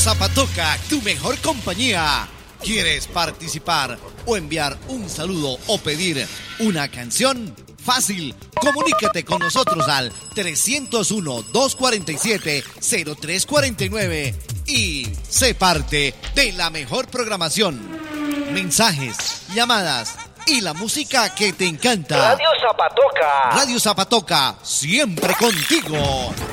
Zapatoca, tu mejor compañía. ¿Quieres participar o enviar un saludo o pedir una canción? Fácil, comunícate con nosotros al 301-247-0349 y sé parte de la mejor programación. Mensajes, llamadas y la música que te encanta. Radio Zapatoca. Radio Zapatoca, siempre contigo.